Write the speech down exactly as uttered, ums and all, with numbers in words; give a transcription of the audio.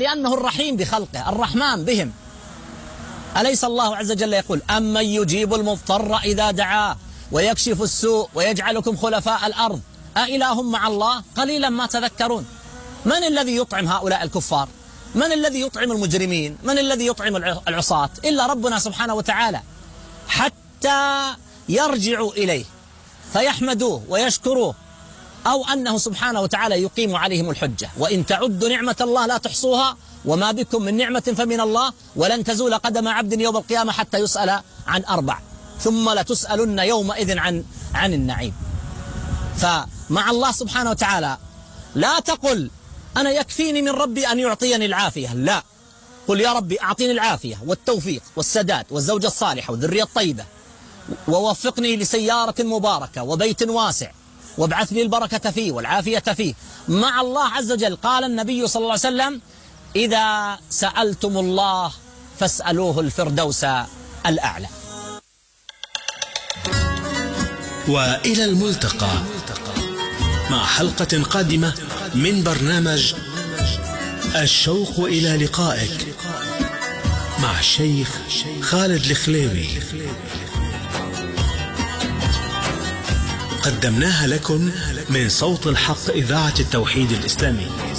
لأنه الرحيم بخلقه، الرحمن بهم. أليس الله عز وجل يقول: أمن يجيب المضطر إذا دعاه ويكشف السوء ويجعلكم خلفاء الأرض أإله مع الله قليلا ما تذكرون. من الذي يطعم هؤلاء الكفار؟ من الذي يطعم المجرمين؟ من الذي يطعم العصاة؟ إلا ربنا سبحانه وتعالى، حتى يرجعوا إليه فيحمدوه ويشكروه، أو أنه سبحانه وتعالى يقيم عليهم الحجة. وإن تعدوا نعمة الله لا تحصوها وما بكم من نعمة فمن الله ولن تزول قدم عبد يوم القيامة حتى يسأل عن أربع ثم لتسألن يومئذ عن عن النعيم. فمع الله سبحانه وتعالى لا تقل أنا يكفيني من ربي أن يعطيني العافية، لا، قل يا ربي أعطيني العافية والتوفيق والسداد والزوجة الصالحة والذرية الطيبة، ووفقني لسيارة مباركة وبيت واسع، وابعث لي البركة فيه والعافية فيه. مع الله عز وجل قال النبي صلى الله عليه وسلم: إذا سألتم الله فاسألوه الفردوس الأعلى. وإلى الملتقى مع حلقة قادمة من برنامج الشوق إلى لقائك مع الشيخ خالد الخليوي، قدمناها لكم من صوت الحق إذاعة التوحيد الإسلامي.